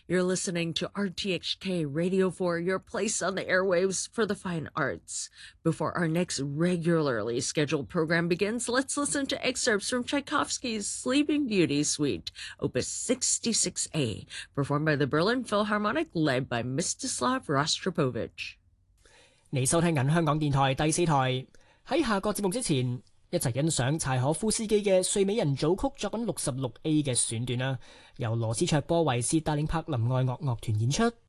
You're listening to RTHK Radio 4, your place on the airwaves for the fine arts. Before our next regularly scheduled program begins, let's listen to excerpts from Tchaikovsky's Sleeping Beauty Suite, Opus 66A, performed by the Berlin Philharmonic, led by Mstislav Rostropovich。 你收聽緊香港電台第4台。喺下個節目之前，一齊欣賞柴可夫斯基嘅《睡美人組曲》作品66A 嘅選段啦，由羅斯卓波維斯帶領柏林愛樂樂團演出。